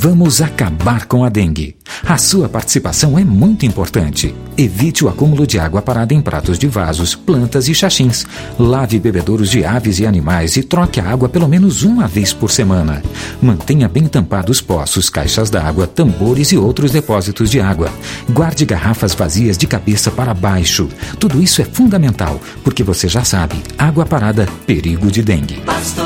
Vamos acabar com a dengue. A sua participação é muito importante. Evite o acúmulo de água parada em pratos de vasos, plantas e xaxins. Lave bebedouros de aves e animais e troque a água pelo menos uma vez por semana. Mantenha bem tampados poços, caixas d'água, tambores e outros depósitos de água. Guarde garrafas vazias de cabeça para baixo. Tudo isso é fundamental, porque você já sabe, água parada, perigo de dengue.